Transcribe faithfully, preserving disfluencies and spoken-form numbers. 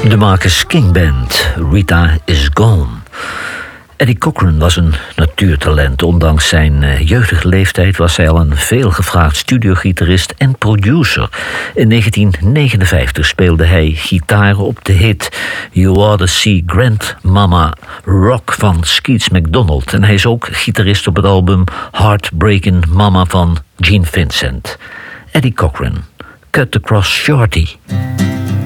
De Marcus King Band, Rita is Gone. Eddie Cochran was een natuurtalent. Ondanks zijn uh, jeugdige leeftijd was hij al een veelgevraagd studiogitarist en producer. In negentien negenenvijftig speelde hij gitaar op de hit You Oughta See Grandmama Rock van Skeets McDonald. En hij is ook gitarist op het album Heartbreaking Mama van Gene Vincent. Eddie Cochran, Cut Across Shorty.